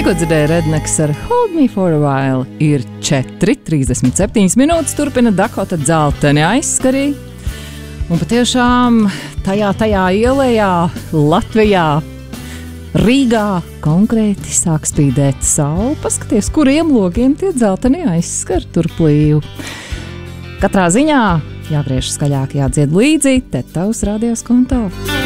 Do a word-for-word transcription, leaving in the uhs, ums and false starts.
Tikko dzirdēju Redneks ar Hold Me For A While. Ir četri trīsdesmit septiņas minūtes, turpina Dakota Dzelteni aizskarī. Un patiešām tajā, tajā ielējā Latvijā, Rīgā konkrēti sāk spīdēt saule. Paskaties, kuriem logiem tie dzelteni aizskar tur plīvu. Katrā ziņā jāgriež skaļāk, jādzied līdzi, te tavs radios konto.